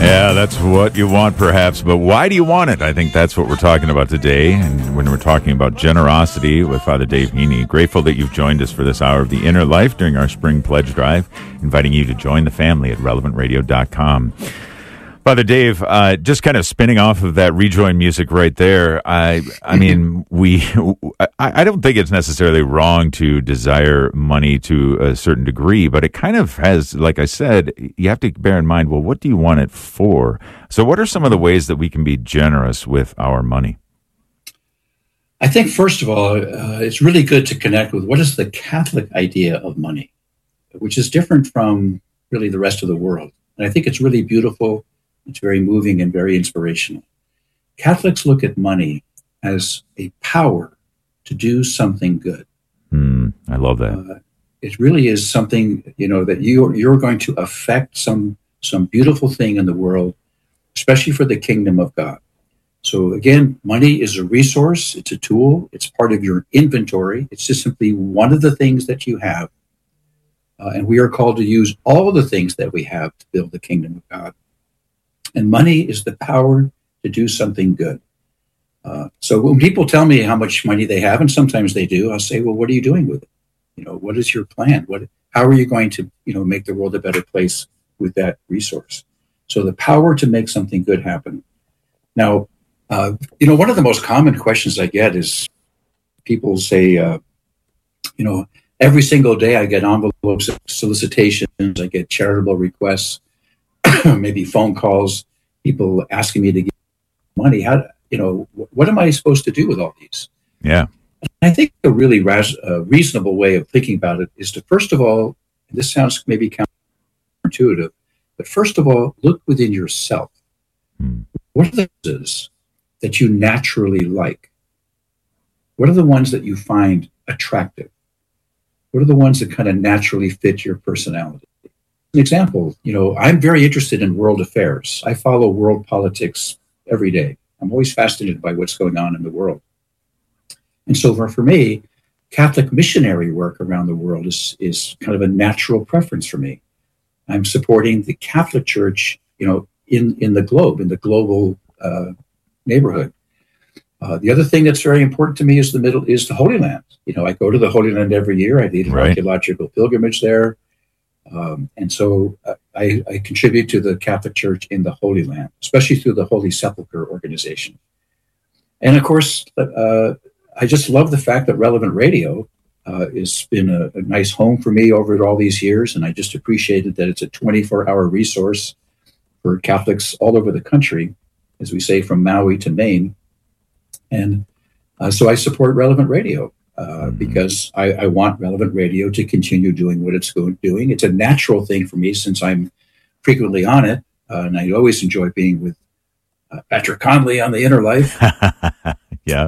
Yeah, that's what you want, perhaps. But why do you want it? I think that's what we're talking about today. And when we're talking about generosity with Father Dave Heaney, grateful that you've joined us for this hour of the Inner Life during our spring pledge drive, inviting you to join the family at relevantradio.com. Father Dave, just kind of spinning off of that rejoin music right there. I mean, I don't think it's necessarily wrong to desire money to a certain degree, but it kind of has, like I said, you have to bear in mind, well, what do you want it for? So what are some of the ways that we can be generous with our money? I think, first of all, it's really good to connect with what is the Catholic idea of money, which is different from really the rest of the world. And I think it's really beautiful. It's very moving and very inspirational. Catholics look at money as a power to do something good. I love that. It really is something, that you're going to affect some beautiful thing in the world, especially for the kingdom of God. So again, money is a resource. It's a tool. It's part of your inventory. It's just simply one of the things that you have. And we are called to use all the things that we have to build the kingdom of God. And money is the power to do something good. So when people tell me how much money they have, and sometimes they do, I'll say, well, what are you doing with it? What is your plan? How are you going to, make the world a better place with that resource? So the power to make something good happen. Now, one of the most common questions I get is people say, every single day I get envelopes of solicitations, I get charitable requests, maybe phone calls, people asking me to give money. What am I supposed to do with all these? Yeah. I think a really reasonable way of thinking about it is to, first of all, this sounds maybe counterintuitive, but first of all, look within yourself. What are the things that you naturally like? What are the ones that you find attractive? What are the ones that kind of naturally fit your personality? An example, I'm very interested in world affairs. I follow world politics every day. I'm always fascinated by what's going on in the world. And so for me, Catholic missionary work around the world is kind of a natural preference for me. I'm supporting the Catholic Church, in the globe, in the global neighborhood. The other thing that's very important to me is the Holy Land. I go to the Holy Land every year. I lead an archaeological pilgrimage there. And so I contribute to the Catholic Church in the Holy Land, especially through the Holy Sepulchre organization. And of course, I just love the fact that Relevant Radio has been a nice home for me over all these years. And I just appreciated that it's a 24-hour resource for Catholics all over the country, as we say, from Maui to Maine. And so I support Relevant Radio. Because I want Relevant Radio to continue doing what it's doing. It's a natural thing for me since I'm frequently on it, and I always enjoy being with Patrick Conley on the Inner Life. Yeah.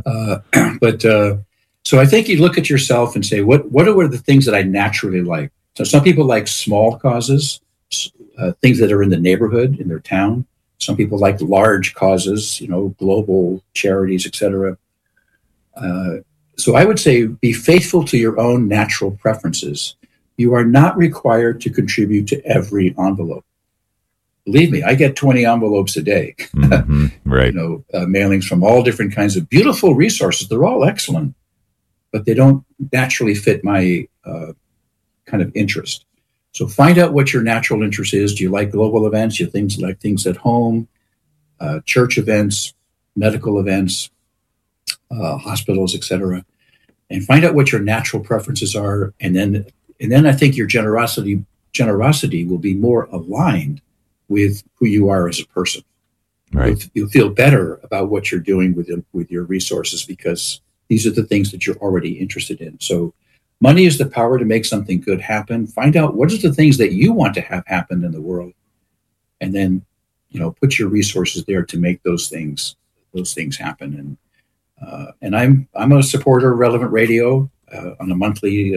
So I think you look at yourself and say, what are the things that I naturally like? So some people like small causes, things that are in the neighborhood, in their town. Some people like large causes, global charities, etc. So I would say be faithful to your own natural preferences. You are not required to contribute to every envelope. Believe me, I get 20 envelopes a day. Right. Mailings from all different kinds of beautiful resources. They're all excellent, but they don't naturally fit my kind of interest. So find out what your natural interest is. Do you like global events? Do you like things at home, church events, medical events, hospitals, etc., and find out what your natural preferences are, and then I think your generosity will be more aligned with who you are as a person. Right. You'll feel better about what you're doing with your resources because these are the things that you're already interested in. So, money is the power to make something good happen. Find out what are the things that you want to have happen in the world, and then put your resources there to make those things happen. And I'm a supporter of Relevant Radio on a monthly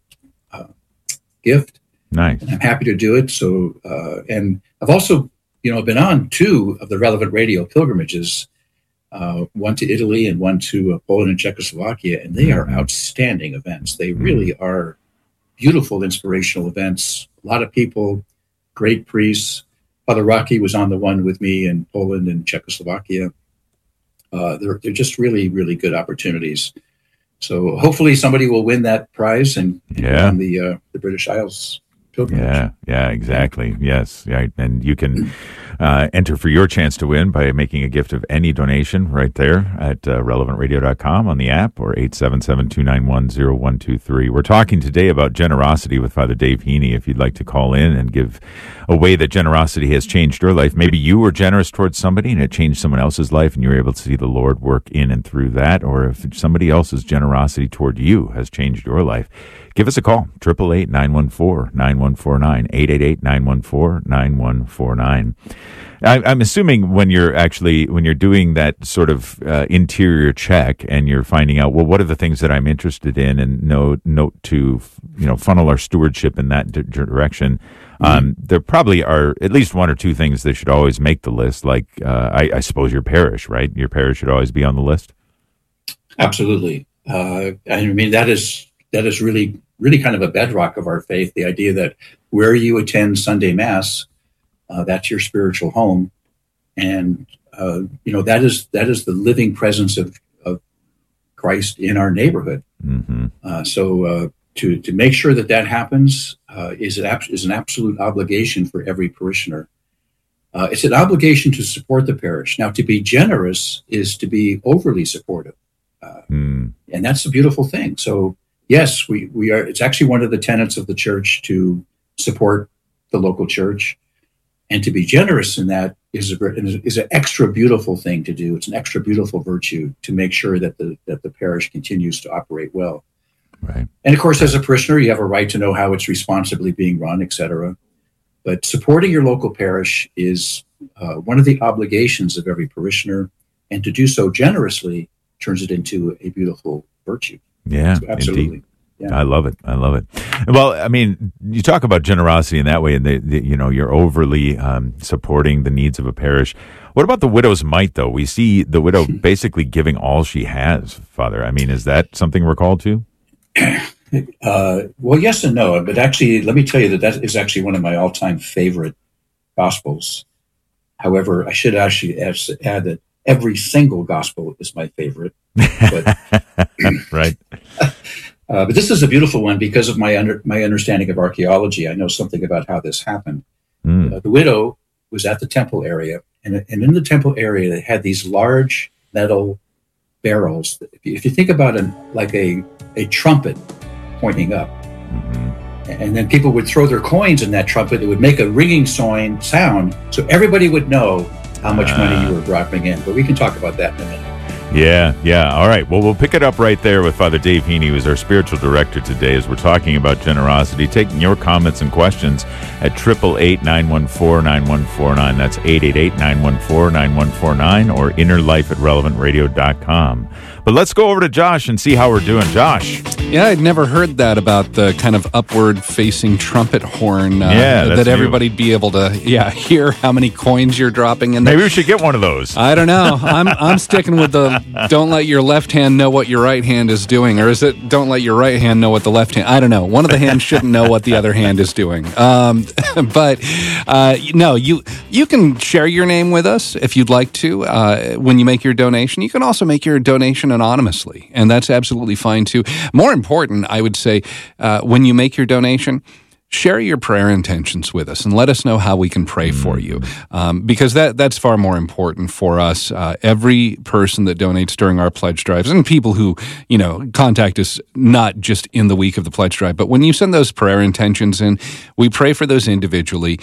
gift. Nice. And I'm happy to do it. So, and I've also, been on 2 of the Relevant Radio pilgrimages, one to Italy and one to Poland and Czechoslovakia, and they are outstanding events. They really are beautiful, inspirational events. A lot of people, great priests, Father Rocky was on the one with me in Poland and Czechoslovakia. They're just really, really good opportunities. So hopefully somebody will win that prize and on the British Isles pilgrimage. Yeah, exactly. Yes, yeah, and you can enter for your chance to win by making a gift of any donation right there at relevantradio.com on the app or 877-291-0123. We're talking today about generosity with Father Dave Heaney. If you'd like to call in and give a way that generosity has changed your life, maybe you were generous towards somebody and it changed someone else's life and you were able to see the Lord work in and through that, or if somebody else's generosity toward you has changed your life, give us a call, 888-914-9149, 888-914-9149. I'm assuming when you're doing that sort of interior check and you're finding out, well, what are the things that I'm interested in, and note to funnel our stewardship in that direction. There probably are at least one or two things that should always make the list. Like I suppose your parish, right? Your parish should always be on the list. Absolutely. I mean that is really kind of a bedrock of our faith. The idea that where you attend Sunday Mass, that's your spiritual home, and that is the living presence of Christ in our neighborhood. Mm-hmm. So to make sure that happens is an absolute obligation for every parishioner. It's an obligation to support the parish. Now, to be generous is to be overly supportive, and that's a beautiful thing. So yes, we are. It's actually one of the tenets of the church to support the local church. And to be generous in that is an extra beautiful thing to do. It's an extra beautiful virtue to make sure that the parish continues to operate well. Right. And of course, as a parishioner, you have a right to know how it's responsibly being run, etc. But supporting your local parish is one of the obligations of every parishioner, and to do so generously turns it into a beautiful virtue. Yeah, so absolutely. Indeed. Yeah. I love it. Well, I mean, you talk about generosity in that way, and you're overly supporting the needs of a parish. What about the widow's mite, though? We see the widow basically giving all she has, Father. I mean, is that something we're called to? Well, yes and no. But actually, let me tell you that is actually one of my all-time favorite Gospels. However, I should actually add that every single Gospel is my favorite. But, right. But this is a beautiful one because of my understanding of archaeology. I know something about how this happened. The widow was at the temple area, and in the temple area, they had these large metal barrels. If you think about like a trumpet pointing up, and then people would throw their coins in that trumpet, it would make a ringing sound, so everybody would know how much money you were dropping in. But we can talk about that in a minute. Yeah. All right. Well, we'll pick it up right there with Father Dave Heaney, who's our spiritual director today, as we're talking about generosity, taking your comments and questions at 888-914-9149. That's 888-914-9149 or innerlife@relevantradio.com. But let's go over to Josh and see how we're doing. Josh. Yeah, I'd never heard that about the kind of upward-facing trumpet horn that everybody'd be able to hear how many coins you're dropping in there. Maybe we should get one of those. I don't know. I'm sticking with the don't let your left hand know what your right hand is doing, or is it don't let your right hand know what the left hand? I don't know. One of the hands shouldn't know what the other hand is doing. But no, you can share your name with us if you'd like to when you make your donation. You can also make your donation anonymously, and that's absolutely fine too. More important, I would say, when you make your donation, share your prayer intentions with us and let us know how we can pray for you, because that's far more important for us. Every person that donates during our pledge drives, and people who contact us not just in the week of the pledge drive, but when you send those prayer intentions in, we pray for those individually.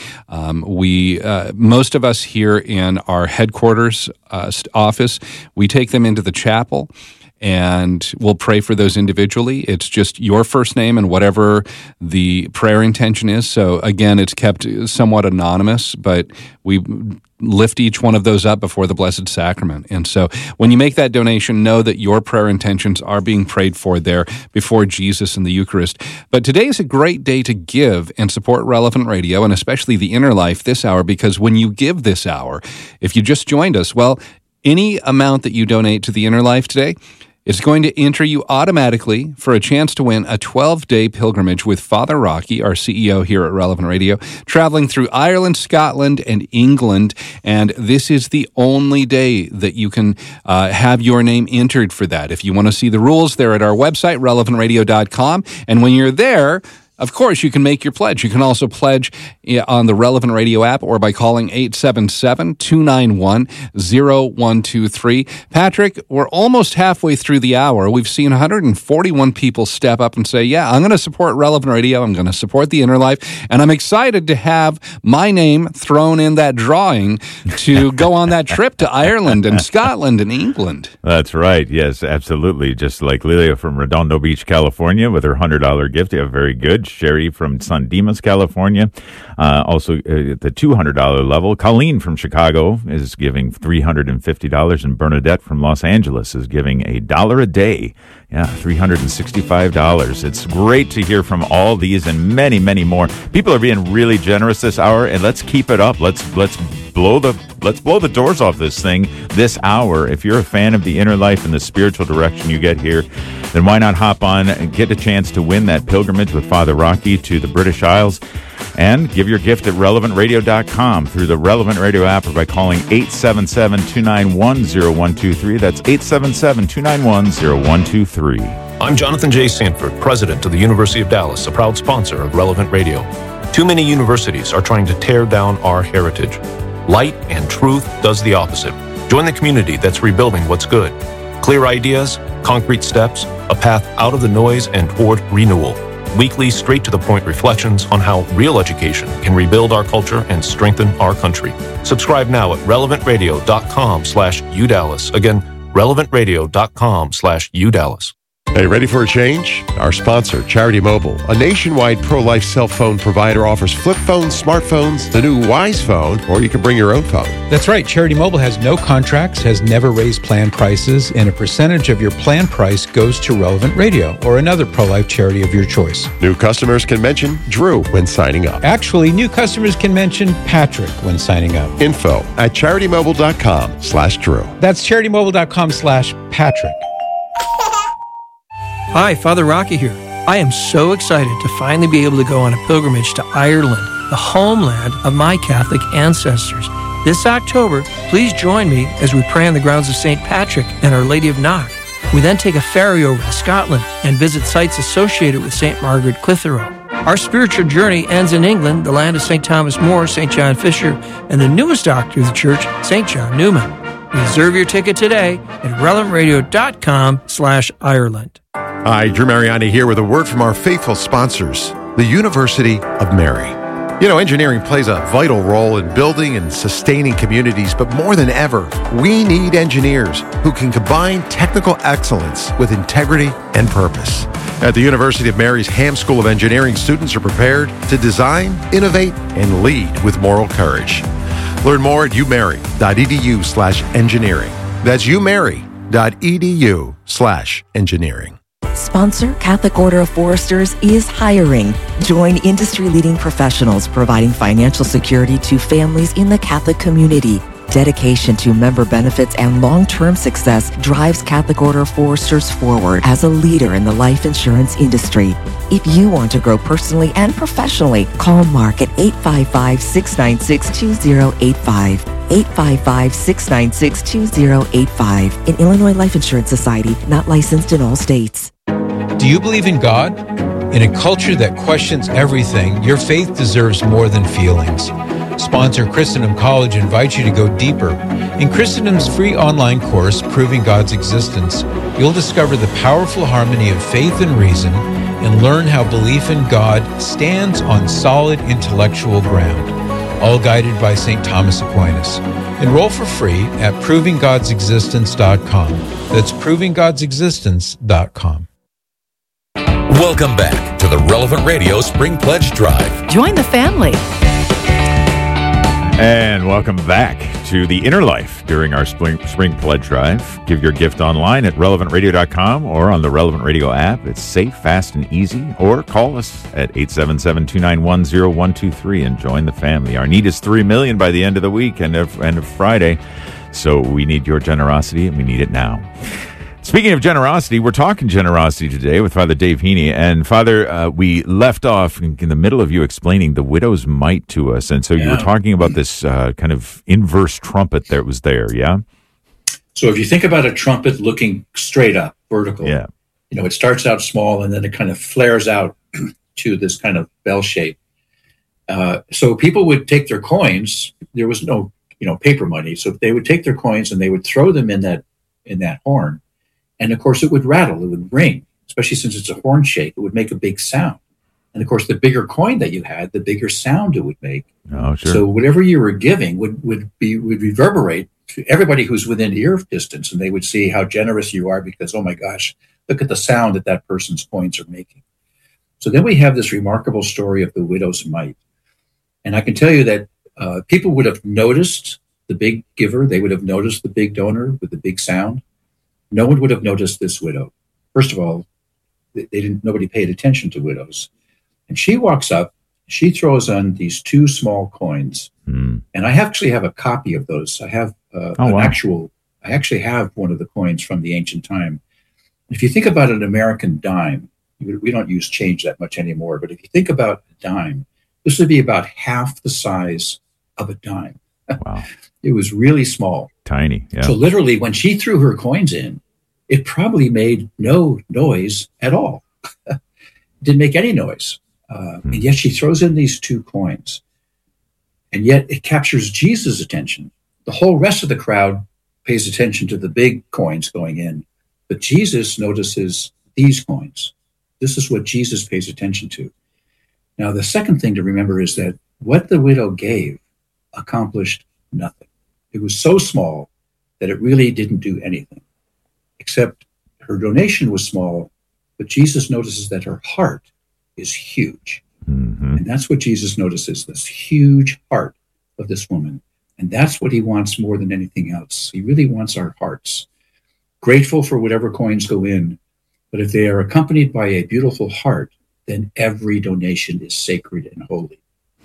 Most of us here in our headquarters office, we take them into the chapel, and we'll pray for those individually. It's just your first name and whatever the prayer intention is. So again, it's kept somewhat anonymous, but we lift each one of those up before the Blessed Sacrament. And so when you make that donation, know that your prayer intentions are being prayed for there before Jesus in the Eucharist. But today is a great day to give and support Relevant Radio, and especially the Inner Life this hour, because when you give this hour, if you just joined us, well, any amount that you donate to the Inner Life today, It's going to enter you automatically for a chance to win a 12-day pilgrimage with Father Rocky, our CEO here at Relevant Radio, traveling through Ireland, Scotland, and England. And this is the only day that you can have your name entered for that. If you want to see the rules, they're at our website, relevantradio.com. And when you're there, of course, you can make your pledge. You can also pledge on the Relevant Radio app or by calling 877-291-0123. Patrick, we're almost halfway through the hour. We've seen 141 people step up and say, yeah, I'm going to support Relevant Radio. I'm going to support the Inner Life. And I'm excited to have my name thrown in that drawing to go on that trip to Ireland and Scotland and England. That's right. Yes, absolutely. Just like Lilia from Redondo Beach, California, with her $100 gift. Yeah, very good. Sherry from San Dimas, California, also at the $200 level. Colleen from Chicago is giving $350, and Bernadette from Los Angeles is giving $1 a day. Yeah, $365. It's great to hear from all these and many, many more. People are being really generous this hour, and let's keep it up. Let's blow the doors off this thing this hour. If you're a fan of the Inner Life and the spiritual direction you get here, then why not hop on and get a chance to win that pilgrimage with Father Rocky to the British Isles, and give your gift at relevantradio.com through the Relevant Radio app or by calling 877-291-0123. That's 877-291-0123. I'm Jonathan J. Sanford, president of the University of Dallas, a proud sponsor of Relevant Radio. Too many universities are trying to tear down our heritage. Light and truth does the opposite. Join the community that's rebuilding what's good. Clear ideas, concrete steps, a path out of the noise and toward renewal. Weekly, straight-to-the-point reflections on how real education can rebuild our culture and strengthen our country. Subscribe now at relevantradio.com/UDallas. Again, relevantradio.com/UDallas. Hey, ready for a change? Our sponsor, Charity Mobile, a nationwide pro-life cell phone provider, offers flip phones, smartphones, the new Wise phone, or you can bring your own phone. That's right. Charity Mobile has no contracts, has never raised plan prices, and a percentage of your plan price goes to Relevant Radio or another pro-life charity of your choice. New customers can mention Drew when signing up. Actually, new customers can mention Patrick when signing up. Info at CharityMobile.com/Drew. That's CharityMobile.com/Patrick. Hi, Father Rocky here. I am so excited to finally be able to go on a pilgrimage to Ireland, the homeland of my Catholic ancestors. This October, please join me as we pray on the grounds of St. Patrick and Our Lady of Knock. We then take a ferry over to Scotland and visit sites associated with St. Margaret Clitheroe. Our spiritual journey ends in England, the land of St. Thomas More, St. John Fisher, and the newest doctor of the church, St. John Newman. Reserve your ticket today at relevantradio.com/Ireland. Hi, Drew Mariani here with a word from our faithful sponsors, the University of Mary. You know, engineering plays a vital role in building and sustaining communities, but more than ever, we need engineers who can combine technical excellence with integrity and purpose. At the University of Mary's Ham School of Engineering, students are prepared to design, innovate, and lead with moral courage. Learn more at umary.edu/engineering. That's umary.edu/engineering. Sponsor Catholic Order of Foresters is hiring. Join industry-leading professionals providing financial security to families in the Catholic community. Dedication to member benefits and long-term success drives Catholic Order of Foresters forward as a leader in the life insurance industry. If you want to grow personally and professionally, call Mark at 855-696-2085. 855-696-2085. An Illinois Life Insurance Society, not licensed in all states. Do you believe in God? In a culture that questions everything, your faith deserves more than feelings. Sponsor Christendom College invites you to go deeper. In Christendom's free online course, Proving God's Existence, you'll discover the powerful harmony of faith and reason and learn how belief in God stands on solid intellectual ground, all guided by St. Thomas Aquinas. Enroll for free at ProvingGod'sExistence.com. That's ProvingGod'sExistence.com. Welcome back to the Relevant Radio Spring Pledge Drive. Join the family. And welcome back to the Inner Life during our Spring Pledge Drive. Give your gift online at relevantradio.com or on the Relevant Radio app. It's safe, fast, and easy. Or call us at 877-291-0123 and join the family. Our need is 3 million by the end of the week and of Friday. So we need your generosity, and we need it now. Speaking of generosity, we're talking generosity today with Father Dave Heaney. And Father, we left off in the middle of you explaining the widow's mite to us. And so you were talking about this kind of inverse trumpet that was there, yeah? So if you think about a trumpet looking straight up, vertical, it starts out small and then it kind of flares out to this kind of bell shape. So people would take their coins. There was no, paper money. So they would take their coins and they would throw them in that horn. And of course, it would rattle, it would ring, especially since it's a horn shape. It would make a big sound. And of course, the bigger coin that you had, the bigger sound it would make. Oh, sure. So whatever you were giving would reverberate to everybody who's within ear distance, and they would see how generous you are because, oh my gosh, look at the sound that person's coins are making. So then we have this remarkable story of the widow's mite. And I can tell you that people would have noticed the big giver. They would have noticed the big donor with the big sound. No one would have noticed this widow. First of all, nobody paid attention to widows. And she walks up, she throws on these two small coins. And I actually have a copy of those. I have I actually have one of the coins from the ancient time. If you think about an American dime, we don't use change that much anymore, but if you think about a dime, this would be about half the size of a dime. Wow. It was really small. Tiny, yeah. So literally, when she threw her coins in, it probably made no noise at all. Didn't make any noise. And yet she throws in these two coins. And yet it captures Jesus' attention. The whole rest of the crowd pays attention to the big coins going in. But Jesus notices these coins. This is what Jesus pays attention to. Now, the second thing to remember is that what the widow gave accomplished nothing. It was so small that it really didn't do anything, except her donation was small, but Jesus notices that her heart is huge. And that's what Jesus notices, this huge heart of this woman. And that's what he wants more than anything else. He really wants our hearts. Grateful for whatever coins go in, but if they are accompanied by a beautiful heart, then every donation is sacred and holy.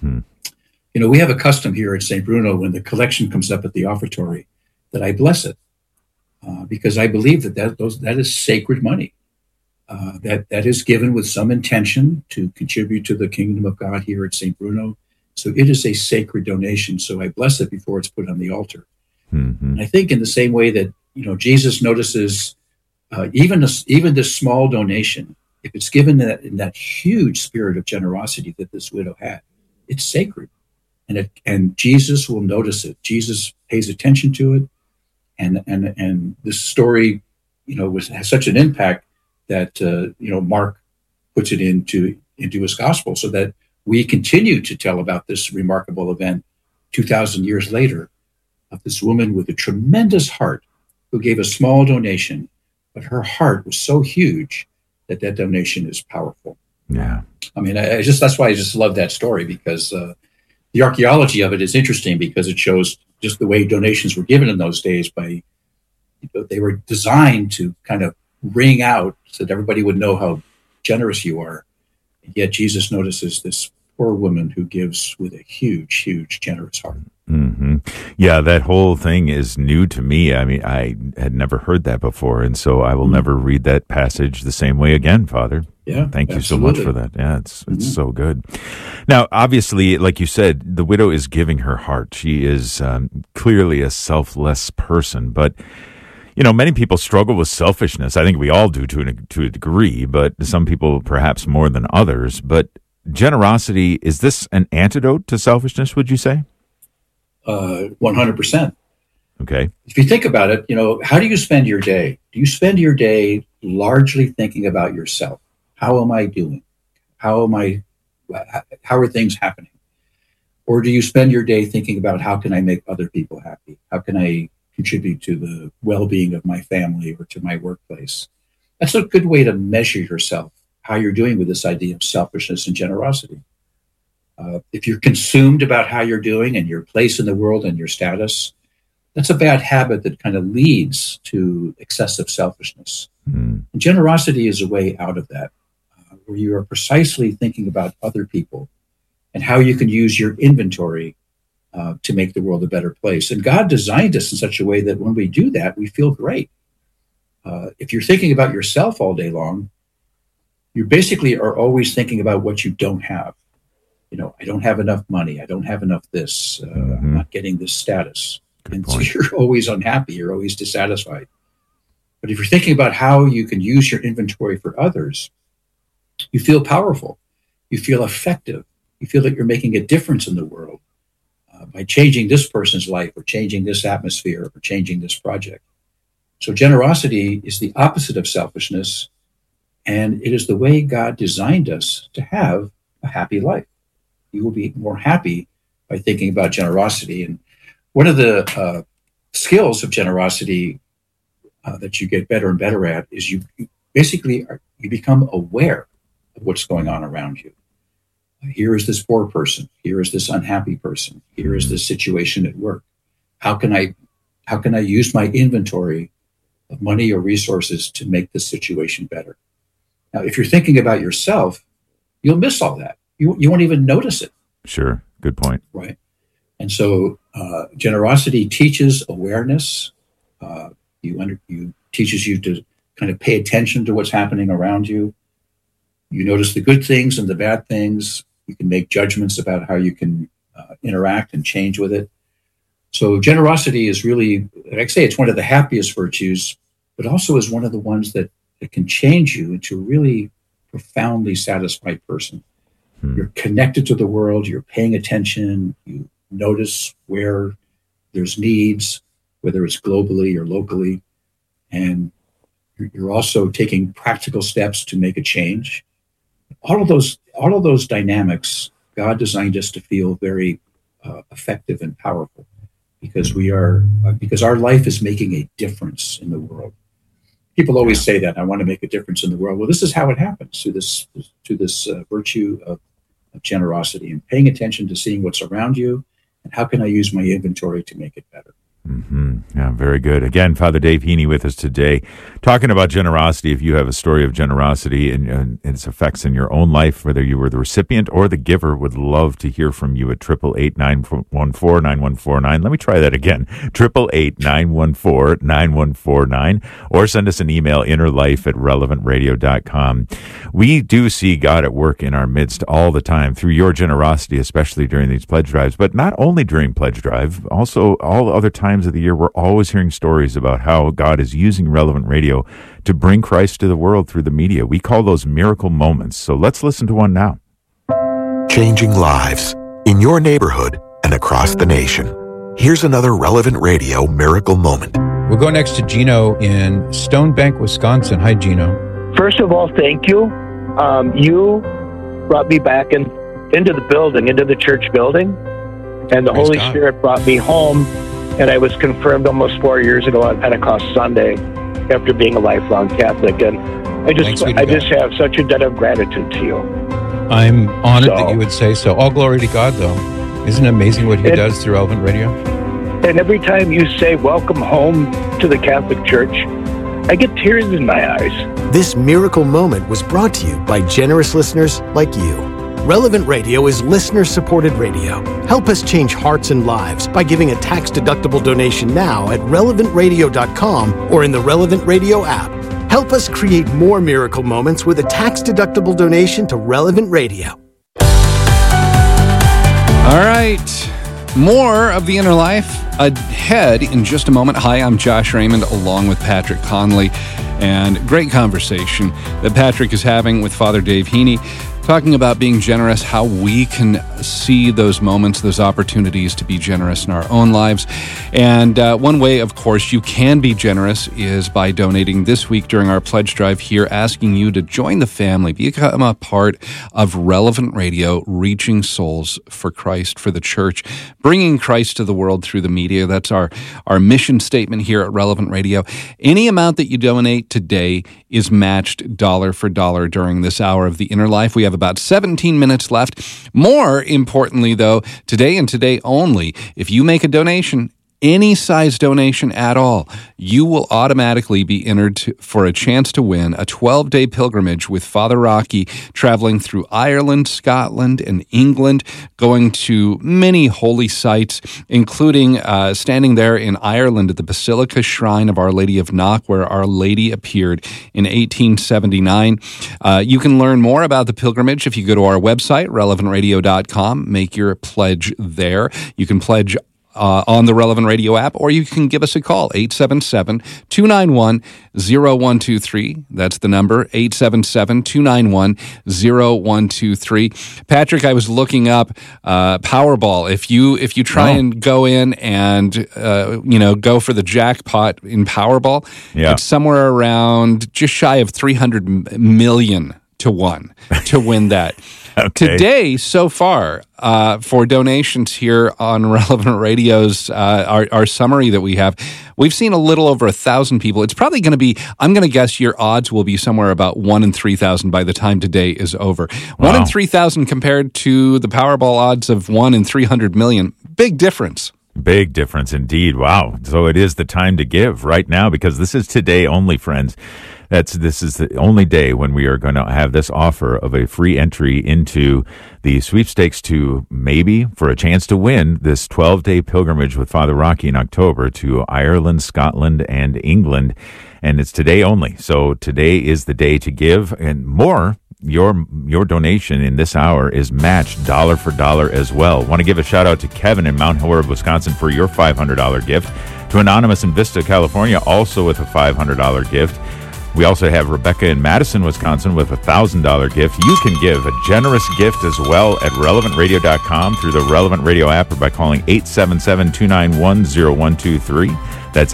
We have a custom here at St. Bruno when the collection comes up at the offertory that I bless it because I believe that is sacred money. That is given with some intention to contribute to the kingdom of God here at St. Bruno. So it is a sacred donation. So I bless it before it's put on the altar. And I think in the same way that, Jesus notices even this small donation, if it's given in that huge spirit of generosity that this widow had, it's sacred. And Jesus will notice it. Jesus pays attention to it. And this story, has such an impact that, Mark puts it into his gospel so that we continue to tell about this remarkable event 2,000 years later of this woman with a tremendous heart who gave a small donation, but her heart was so huge that donation is powerful. Yeah. I mean, that's why I just love that story because the archaeology of it is interesting because it shows just the way donations were given in those days they were designed to kind of ring out so that everybody would know how generous you are. And yet Jesus notices this poor woman who gives with a huge, huge, generous heart. Yeah, that whole thing is new to me. I mean, I had never heard that before, and so I will never read that passage the same way again, Father. Yeah, thank you so much for that. Yeah, it's so good. Now, obviously, like you said, the widow is giving her heart. She is clearly a selfless person, but many people struggle with selfishness. I think we all do to a degree, but some people perhaps more than others. But generosity, is this an antidote to selfishness, would you say? 100%. Okay. If you think about it, how do you spend your day? Do you spend your day largely thinking about yourself? How am I doing? How are things happening? Or do you spend your day thinking about how can I make other people happy? How can I contribute to the well-being of my family or to my workplace? That's a good way to measure yourself, how you're doing with this idea of selfishness and generosity. If you're consumed about how you're doing and your place in the world and your status, that's a bad habit that kind of leads to excessive selfishness. And generosity is a way out of that, where you are precisely thinking about other people and how you can use your inventory to make the world a better place. And God designed us in such a way that when we do that, we feel great. if you're thinking about yourself all day long, you basically are always thinking about what you don't have. I don't have enough money. I don't have enough this. I'm not getting this status. And so you're always unhappy. You're always dissatisfied. But if you're thinking about how you can use your inventory for others, you feel powerful. You feel effective. You feel that you're making a difference in the world by changing this person's life or changing this atmosphere or changing this project. So generosity is the opposite of selfishness, and it is the way God designed us to have a happy life. You will be more happy by thinking about generosity. And one of the skills of generosity that you get better and better at is you basically become aware of what's going on around you. Here is this poor person. Here is this unhappy person. Here is this situation at work. How can I use my inventory of money or resources to make this situation better? Now, if you're thinking about yourself, you'll miss all that. You won't even notice it. Sure. Good point. Right. And so generosity teaches awareness. Teaches you to kind of pay attention to what's happening around you. You notice the good things and the bad things. You can make judgments about how you can interact and change with it. So generosity is really, like I say, it's one of the happiest virtues, but also is one of the ones that can change you into a really profoundly satisfied person. You're connected to the world. You're paying attention. You notice where there's needs, whether it's globally or locally. And you're also taking practical steps to make a change. All of those dynamics, God designed us to feel very effective and powerful because our life is making a difference in the world. People always say that, I want to make a difference in the world. Well, this is how it happens, through this virtue of generosity and paying attention to seeing what's around you and how can I use my inventory to make it better. Yeah, very good. Again, Father Dave Heaney with us today, talking about generosity. If you have a story of generosity and its effects in your own life, whether you were the recipient or the giver, would love to hear from you at 888-914-9149. Let me try that again, 888-914-9149, or send us an email, innerlife@relevantradio.com. We do see God at work in our midst all the time through your generosity, especially during these pledge drives, but not only during pledge drive, also all other times of the year. We're always hearing stories about how God is using Relevant Radio to bring Christ to the world through the media. We call those miracle moments. So let's listen to one now. Changing lives in your neighborhood and across the nation. Here's another Relevant Radio miracle moment. We'll go next to Gino in Stone Bank, Wisconsin. Hi, Gino. First of all, thank you. You brought me back into the building, into the church building, and the Holy Spirit brought me home. And I was confirmed almost 4 years ago on Pentecost Sunday after being a lifelong Catholic. And I just have such a debt of gratitude to you. I'm honored that you would say so. All glory to God, though. Isn't it amazing what he does through Relevant Radio? And every time you say, welcome home to the Catholic Church, I get tears in my eyes. This miracle moment was brought to you by generous listeners like you. Relevant Radio is listener-supported radio. Help us change hearts and lives by giving a tax-deductible donation now at relevantradio.com or in the Relevant Radio app. Help us create more miracle moments with a tax-deductible donation to Relevant Radio. All right. More of The Inner Life ahead in just a moment. Hi, I'm Josh Raymond along with Patrick Conley. And great conversation that Patrick is having with Father Dave Heaney, talking about being generous, how we can see those moments, those opportunities to be generous in our own lives. And one way, of course, you can be generous is by donating this week during our pledge drive here, asking you to join the family, become a part of Relevant Radio, reaching souls for Christ, for the church, bringing Christ to the world through the media. That's our mission statement here at Relevant Radio. Any amount that you donate today is matched dollar for dollar during this hour of The Inner Life. We have about 17 minutes left. More importantly, though, today and today only, if you make a donation any size donation at all, you will automatically be entered for a chance to win a 12-day pilgrimage with Father Rocky, traveling through Ireland, Scotland, and England, going to many holy sites, including standing there in Ireland at the Basilica Shrine of Our Lady of Knock, where Our Lady appeared in 1879. You can learn more about the pilgrimage if you go to our website, relevantradio.com. Make your pledge there. You can pledge on the Relevant Radio app, or you can give us a call, 877-291-0123. That's the number, 877-291-0123. Patrick, I was looking up Powerball. If you try and go in and go for the jackpot in Powerball, it's somewhere around just shy of 300 million to 1 to win that. Okay. Today, so far, for donations here on Relevant Radio's our summary that we have, we've seen a little over 1,000 people. It's probably going to be, I'm going to guess your odds will be somewhere about 1 in 3,000 by the time today is over. Wow. 1 in 3,000 compared to the Powerball odds of 1 in 300 million. Big difference. Big difference indeed. Wow. So it is the time to give right now, because this is today only, friends. This is the only day when we are going to have this offer of a free entry into the sweepstakes to maybe for a chance to win this 12-day pilgrimage with Father Rocky in October to Ireland, Scotland, and England. And it's today only. So today is the day to give, and more. Your donation in this hour is matched dollar for dollar as well. Want to give a shout out to Kevin in Mount Horeb, Wisconsin for your $500 gift. To Anonymous in Vista, California, also with a $500 gift. We also have Rebecca in Madison, Wisconsin with a $1,000 gift. You can give a generous gift as well at relevantradio.com through the Relevant Radio app or by calling 877-291-0123. That's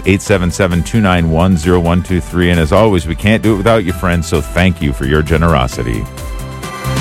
877-291-0123. And as always, we can't do it without you, friends, so thank you for your generosity.